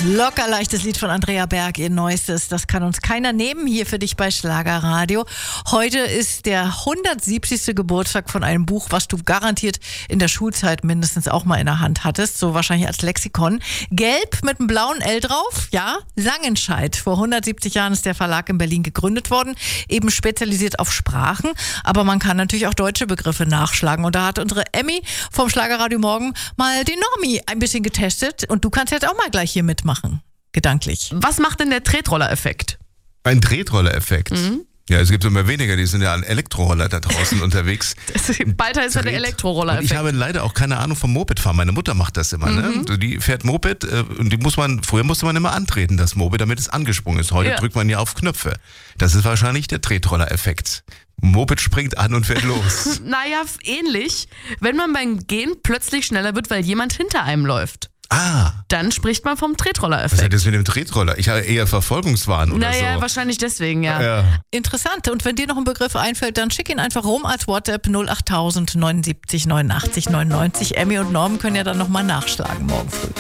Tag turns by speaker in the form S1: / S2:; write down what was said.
S1: Locker leichtes Lied von Andrea Berg, ihr neuestes. Das kann uns keiner nehmen, hier für dich bei Schlagerradio. Heute ist der 170. Geburtstag von einem Buch, was du garantiert in der Schulzeit mindestens auch mal in der Hand hattest, so wahrscheinlich als Lexikon. Gelb mit einem blauen L drauf, ja, Langenscheidt. Vor 170 Jahren ist der Verlag in Berlin gegründet worden, eben spezialisiert auf Sprachen, aber man kann natürlich auch deutsche Begriffe nachschlagen. Und da hat unsere Emmy vom Schlagerradio Morgen mal den Normi ein bisschen getestet und du kannst jetzt auch mal gleich hier mitmachen, gedanklich.
S2: Was macht denn der Tretroller-Effekt?
S3: Ein Tretroller-Effekt? Ja, es gibt immer weniger, die sind ja an Elektroroller da draußen unterwegs.
S2: Bald heißt ja der Elektroroller-Effekt.
S3: Und ich habe leider auch keine Ahnung vom Mopedfahren. Meine Mutter macht das immer, ne? Die fährt Moped und früher musste man immer antreten, das Moped, damit es angesprungen ist. Heute drückt man ja auf Knöpfe. Das ist wahrscheinlich der Tretroller-Effekt. Moped springt an und fährt los.
S2: Naja, ähnlich. Wenn man beim Gehen plötzlich schneller wird, weil jemand hinter einem läuft. Dann spricht man vom Tretroller-Effekt.
S3: Was hat das mit dem Tretroller? Ich habe eher Verfolgungswahn oder so.
S2: Naja, wahrscheinlich deswegen, ja.
S1: Interessant. Und wenn dir noch ein Begriff einfällt, dann schick ihn einfach rum als WhatsApp 08000 79 89 99. Emmy und Norm können ja dann nochmal nachschlagen morgen früh.